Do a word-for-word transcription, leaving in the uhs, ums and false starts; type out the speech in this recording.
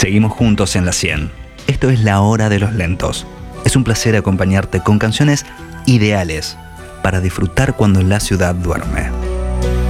Seguimos juntos en la cien. Esto es La Hora de los Lentos. Es un placer acompañarte con canciones ideales para disfrutar cuando la ciudad duerme.